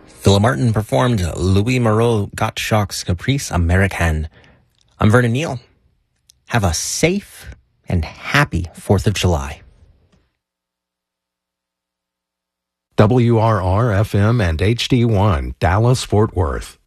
Philip Martin performed Louis Moreau Gottschalk's Caprice Americaine. I'm Vernon Neal. Have a safe and happy 4th of July. WRR-FM and HD1, Dallas, Fort Worth.